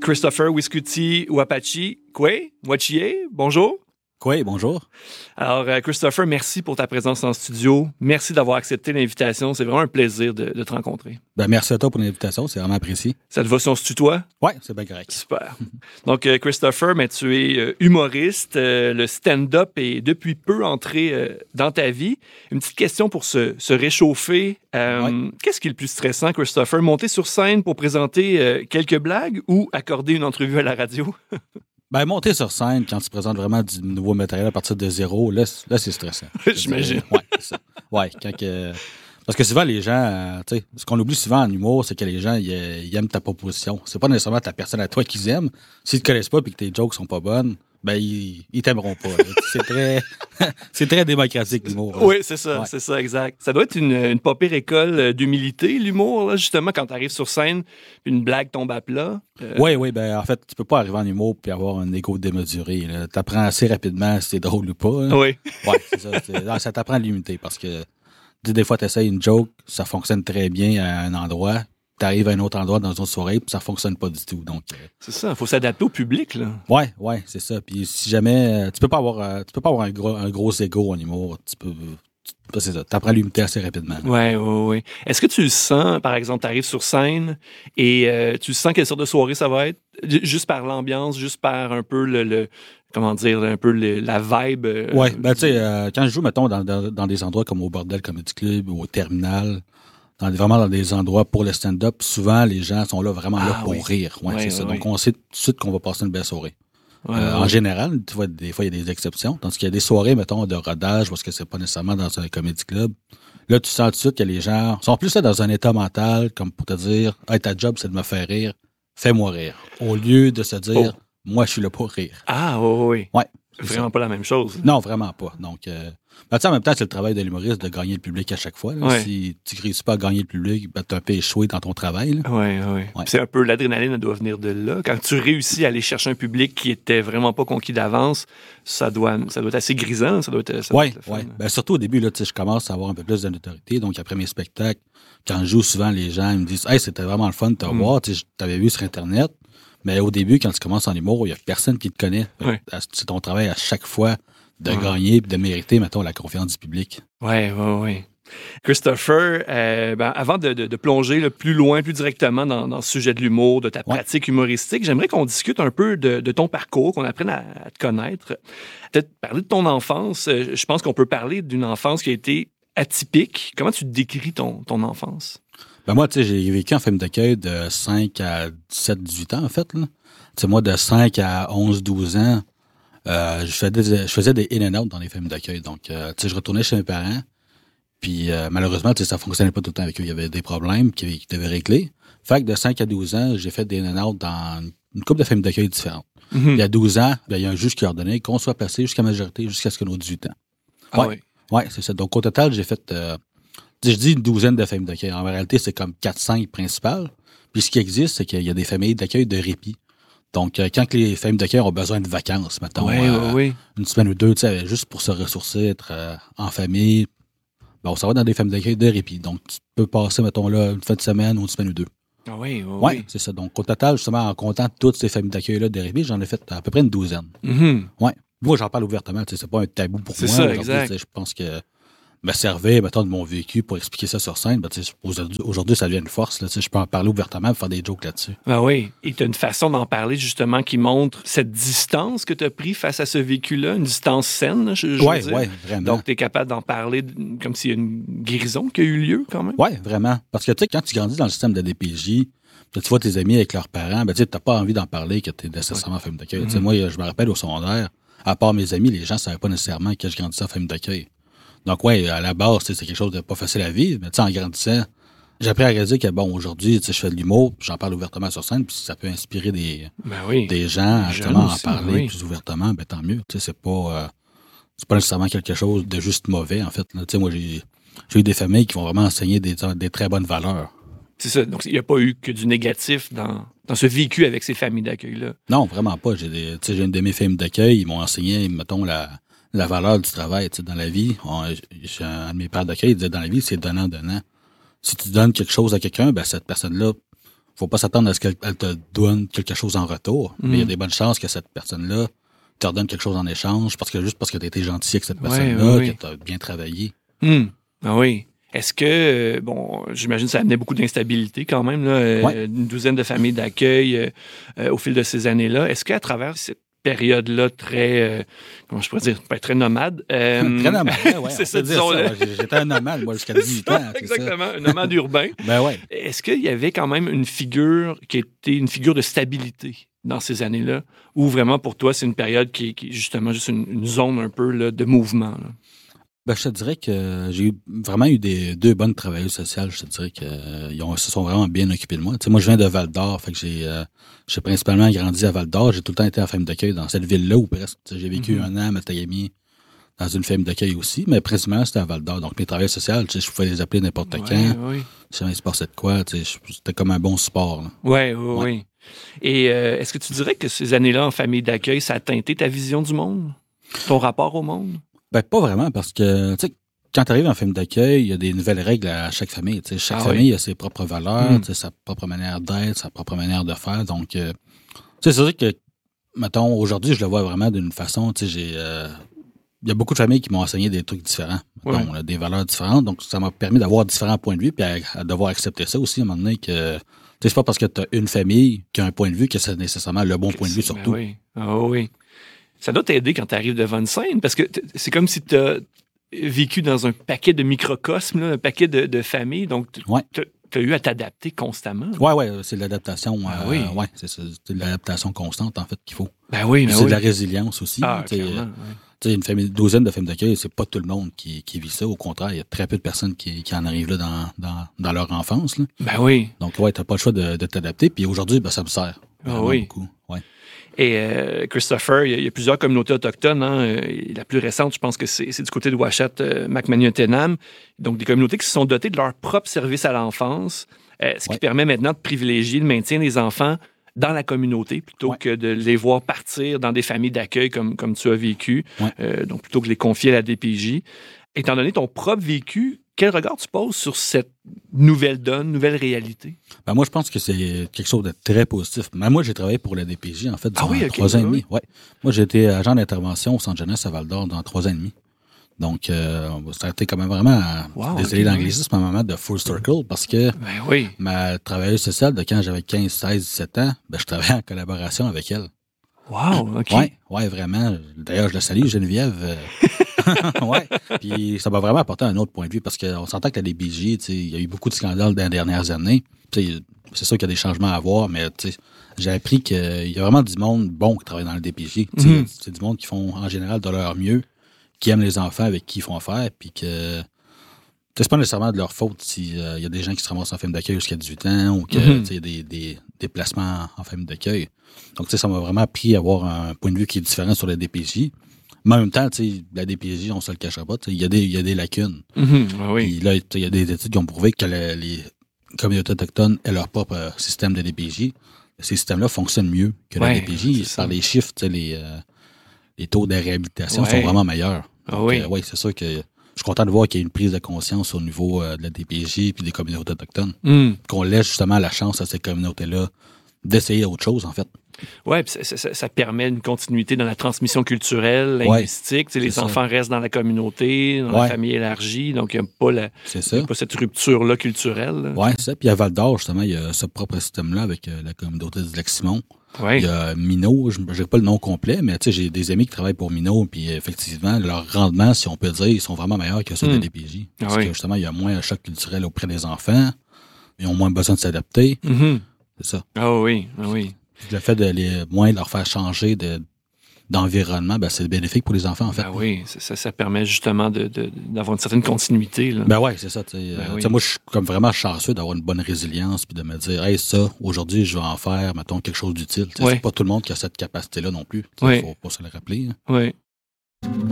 Christopher Wiscuti Wapachi Wachie, bonjour. Oui, bonjour. Alors, Christopher, merci pour ta présence en studio. Merci d'avoir accepté l'invitation. C'est vraiment un plaisir de te rencontrer. Ben, merci à toi pour l'invitation. C'est vraiment apprécié. Ça te va si on se tutoie? Oui, c'est bien correct. Super. Donc, Christopher, mais tu es humoriste. Le stand-up est depuis peu entré dans ta vie. Une petite question pour se réchauffer. Qu'est-ce qui est le plus stressant, Christopher? Monter sur scène pour présenter quelques blagues ou accorder une entrevue à la radio? Ben, monter sur scène quand tu présentes vraiment du nouveau matériel à partir de zéro, là c'est stressant. J'imagine. Oui, c'est ça. Ouais, parce que souvent, les gens, tu sais, ce qu'on oublie souvent en humour, c'est que les gens, ils aiment ta proposition. C'est pas nécessairement ta personne à toi qu'ils aiment. S'ils te connaissent pas et que tes jokes sont pas bonnes, ben, ils t'aimeront pas. C'est très démocratique, l'humour. Oui, c'est ça, c'est ça, exact. Ça doit être une pas pire école d'humilité, l'humour, là, justement, quand tu arrives sur scène, une blague tombe à plat. Oui, ben, en fait, tu peux pas arriver en humour puis avoir un ego démesuré. Tu apprends assez rapidement si c'est drôle ou pas. Hein. Oui. Oui, c'est ça. Ça t'apprend à limiter parce que des fois, tu essaies une joke, ça fonctionne très bien à un endroit. Tu arrives à un autre endroit dans une autre soirée, puis ça fonctionne pas du tout. Donc, c'est ça, il faut s'adapter au public, là. Ouais, c'est ça. Puis si jamais tu peux pas avoir un gros ego en humour, c'est ça, t'apprends à limiter assez rapidement. Oui. Est-ce que tu sens, par exemple, tu arrives sur scène et tu sens quelle sorte de soirée ça va être? Juste par l'ambiance, juste par un peu la vibe. Ouais, ben tu sais, quand je joue, mettons, dans des endroits comme au Bordel Comedy Club ou au Terminal, vraiment dans des endroits pour le stand-up, souvent les gens sont là vraiment là pour rire. Ouais, c'est ça. Donc on sait tout de suite qu'on va passer une belle soirée. En général, tu vois, des fois, il y a des exceptions. Tandis qu'il y a des soirées, mettons, de rodage, parce que c'est pas nécessairement dans un comedy club. Là, tu sens tout de suite que les gens sont plus là dans un état mental, comme pour te dire, hey, ta job, c'est de me faire rire. Fais-moi rire. Au lieu de se dire, moi, je suis là pour rire. Ah, oui. Ouais. Vraiment pas la même chose. Non, vraiment pas. Donc, en même temps, c'est le travail de l'humoriste de gagner le public à chaque fois. Là. Ouais. Si tu ne réussis pas à gagner le public, ben, tu as un peu échoué dans ton travail. Oui. C'est un peu l'adrénaline, elle doit venir de là. Quand tu réussis à aller chercher un public qui était vraiment pas conquis d'avance, ça doit être assez grisant. Oui. Ben, surtout au début, là, je commence à avoir un peu plus de notoriété. Donc, après mes spectacles, quand je joue, souvent, les gens ils me disent « Hey, c'était vraiment le fun de te voir. Je t'avais vu sur Internet. » Mais au début, quand tu commences en humour, il n'y a personne qui te connaît. Ouais. C'est ton travail à chaque fois de gagner et de mériter, mettons, la confiance du public. Oui. Christopher, avant de plonger là, plus loin, plus directement dans ce sujet de l'humour, de ta pratique humoristique, j'aimerais qu'on discute un peu de ton parcours, qu'on apprenne à te connaître. Peut-être parler de ton enfance. Je pense qu'on peut parler d'une enfance qui a été atypique. Comment tu décris ton enfance? Ben moi, tu sais, j'ai vécu en famille d'accueil de 5 à 17, 18 ans, en fait. Tu sais, moi, de 5 à 11, 12 ans, je faisais des in and out dans les familles d'accueil. Donc, tu sais, je retournais chez mes parents. Puis, malheureusement, tu sais, ça fonctionnait pas tout le temps avec eux. Il y avait des problèmes qui devaient régler. Fait que de 5 à 12 ans, j'ai fait des in and out dans une couple de familles d'accueil différentes. Mm-hmm. Il y a 12 ans, il y a un juge qui a ordonné qu'on soit placé jusqu'à majorité, jusqu'à ce qu'on ait 18 ans. Ah oui? Ouais, c'est ça. Donc, au total, j'ai fait... je dis une douzaine de familles d'accueil. En réalité, c'est comme 4-5 principales. Puis ce qui existe, c'est qu'il y a des familles d'accueil de répit. Donc, quand les familles d'accueil ont besoin de vacances, mettons, une semaine ou deux, tu sais, juste pour se ressourcer, être en famille, ben, on s'en va dans des familles d'accueil de répit. Donc, tu peux passer, mettons, là, une fin de semaine ou une semaine ou deux. Ah oui. C'est ça. Donc, au total, justement, en comptant toutes ces familles d'accueil-là de répit, j'en ai fait à peu près une douzaine. Mm-hmm. Ouais. Moi, j'en parle ouvertement, tu sais, c'est pas un tabou pour moi. C'est ça, exact. Je pense que me servait, mettons, de mon vécu pour expliquer ça sur scène. Ben, aujourd'hui, ça devient une force. Là, je peux en parler ouvertement et faire des jokes là-dessus. Ah oui. Et tu as une façon d'en parler, justement, qui montre cette distance que tu as pris face à ce vécu-là, une distance saine, je veux dire. Oui, vraiment. Donc, tu es capable d'en parler comme s'il y a une guérison qui a eu lieu, quand même. Oui, vraiment. Parce que, tu sais, quand tu grandis dans le système de DPJ, tu vois tes amis avec leurs parents, ben, tu n'as pas envie d'en parler que tu es nécessairement en famille d'accueil. Mm-hmm. Moi, je me rappelle au secondaire, à part mes amis, les gens ne savaient pas nécessairement que je grandissais en famille d'accueil. Donc, à la base, c'est quelque chose de pas facile à vivre, mais tu sais, en grandissant, j'ai appris à réaliser que, bon, aujourd'hui, tu sais, je fais de l'humour, j'en parle ouvertement sur scène, puis si ça peut inspirer des gens à justement en parler plus ouvertement, ben tant mieux. Tu sais, c'est pas nécessairement quelque chose de juste mauvais, en fait. Tu sais, moi, j'ai eu des familles qui vont vraiment enseigner des très bonnes valeurs. C'est ça. Donc, il n'y a pas eu que du négatif dans ce vécu avec ces familles d'accueil-là. Non, vraiment pas. J'ai une de mes familles d'accueil, ils m'ont enseigné, mettons, la valeur du travail, tu sais, dans la vie. J'ai un de mes pères d'accueil, il disait, dans la vie, c'est donnant-donnant. Si tu donnes quelque chose à quelqu'un, ben, cette personne-là faut pas s'attendre à ce qu'elle te donne quelque chose en retour. Mais il y a des bonnes chances que cette personne-là te redonne quelque chose en échange juste parce que tu as été gentil avec cette personne-là, que tu as bien travaillé. Ah oui. Est-ce que, j'imagine que ça amenait beaucoup d'instabilité quand même, là, une douzaine de familles d'accueil au fil de ces années-là. Est-ce qu'à travers cette période-là très, comment je pourrais dire, très nomade. Très nomade, ouais. C'est ça, disons. J'étais un nomade, moi, jusqu'à 18 ans. Exactement, un nomade urbain. Ouais. Est-ce qu'il y avait quand même une figure qui était une figure de stabilité dans ces années-là, ou vraiment pour toi, c'est une période qui est justement juste une zone un peu là, de mouvement, là? Je te dirais que j'ai vraiment eu deux bonnes travailleuses sociales. Je te dirais qu'ils se sont vraiment bien occupés de moi. Tu sais, moi, je viens de Val-d'Or, fait que j'ai principalement grandi à Val-d'Or. J'ai tout le temps été en famille d'accueil dans cette ville-là ou presque. Tu sais, j'ai vécu un an à Matagami dans une famille d'accueil aussi, mais principalement, c'était à Val-d'Or. Donc, mes travailleurs sociaux, tu sais, je pouvais les appeler n'importe quand. Si jamais il se passait de quoi, tu sais, c'était comme un bon support. Oui. Et est-ce que tu dirais que ces années-là en famille d'accueil, ça a teinté ta vision du monde? Ton rapport au monde? Pas vraiment, parce que, tu sais, quand tu arrives en famille d'accueil, il y a des nouvelles règles à chaque famille. Tu sais, chaque famille a ses propres valeurs, tu sais, sa propre manière d'être, sa propre manière de faire. Donc, tu sais, c'est vrai que, mettons, aujourd'hui, je le vois vraiment d'une façon, tu sais, il y a beaucoup de familles qui m'ont enseigné des trucs différents, mettons, des valeurs différentes. Donc, ça m'a permis d'avoir différents points de vue, puis à devoir accepter ça aussi, à un moment donné, que, tu sais, c'est pas parce que tu as une famille qui a un point de vue que c'est nécessairement le bon point de vue, surtout. Oui. Ça doit t'aider quand tu arrives devant une scène, parce que c'est comme si tu as vécu dans un paquet de microcosmes, là, un paquet de familles, donc tu as eu à t'adapter constamment. Oui, c'est de l'adaptation. C'est ça, c'est de l'adaptation constante, en fait, qu'il faut. C'est de la résilience aussi. Une douzaine de familles d'accueil, c'est pas tout le monde qui vit ça. Au contraire, il y a très peu de personnes qui en arrivent là dans leur enfance. Là. Donc, t'as pas le choix de t'adapter. Puis aujourd'hui, ça me sert. Beaucoup. Ouais. Et Christopher, il y a plusieurs communautés autochtones. La plus récente, je pense que c'est du côté de Ouachette, Macmaniatenam. Donc, des communautés qui se sont dotées de leur propre service à l'enfance, ce qui permet maintenant de privilégier le maintien des enfants dans la communauté plutôt que de les voir partir dans des familles d'accueil comme tu as vécu, donc plutôt que de les confier à la DPJ. Étant donné ton propre vécu, quel regard tu poses sur cette nouvelle donne, nouvelle réalité? Moi, je pense que c'est quelque chose de très positif. Moi, j'ai travaillé pour la DPJ, en fait, durant 3 ans et demi. Moi, j'ai été agent d'intervention au Centre jeunesse à Val-d'Or dans 3 ans et demi. Donc, ça a été quand même vraiment, désolé l'anglicisme, un moment de full circle, parce que ma travailleuse sociale, de quand j'avais 15, 16, 17 ans, je travaillais en collaboration avec elle. Wow, OK. Ouais, vraiment. D'ailleurs, je la salue, Geneviève. Puis ça m'a vraiment apporté un autre point de vue, parce qu'on s'entend que la DPJ, il y a eu beaucoup de scandales dans les dernières années. C'est sûr qu'il y a des changements à voir, mais j'ai appris qu'il y a vraiment du monde bon qui travaille dans le DPJ. C'est du monde qui font en général de leur mieux, qui aiment les enfants avec qui ils font affaire, puis que c'est pas nécessairement de leur faute s'il y a des gens qui se ramassent en famille d'accueil jusqu'à 18 ans ou qu'il y a des déplacements en famille d'accueil. Donc, ça m'a vraiment appris à avoir un point de vue qui est différent sur la DPJ. Mais en même temps, la DPJ, on se le cachera pas, il y a des lacunes. Puis là, il y a des études qui ont prouvé que les communautés autochtones aient leur propre système de DPJ. Ces systèmes-là fonctionnent mieux que la DPJ. Par les chiffres, les taux de réhabilitation sont vraiment meilleurs. Donc, c'est sûr que je suis content de voir qu'il y a une prise de conscience au niveau de la DPJ puis des communautés autochtones. Qu'on laisse justement la chance à ces communautés-là d'essayer autre chose, en fait. Oui, puis ça permet une continuité dans la transmission culturelle, linguistique. Les enfants restent dans la communauté, dans la famille élargie, donc il n'y a pas cette rupture-là culturelle. Oui, c'est ça. Puis à Val-d'Or, justement, il y a ce propre système-là avec la communauté du Lac-Simon. Il y a Minot, je n'ai pas le nom complet, mais j'ai des amis qui travaillent pour Minot, puis effectivement, leur rendement, si on peut dire, ils sont vraiment meilleurs que ceux de la DPJ. Parce que justement, il y a moins un choc culturel auprès des enfants, ils ont moins besoin de s'adapter. C'est ça. Oui. Le fait de moins leur faire changer d'environnement, c'est bénéfique pour les enfants, en fait. Ça permet justement d'avoir une certaine continuité. Là. C'est ça. Moi, je suis comme vraiment chanceux d'avoir une bonne résilience puis de me dire, hey, ça, aujourd'hui, je vais en faire, mettons, quelque chose d'utile. C'est pas tout le monde qui a cette capacité-là non plus. Faut pas se le rappeler. Oui.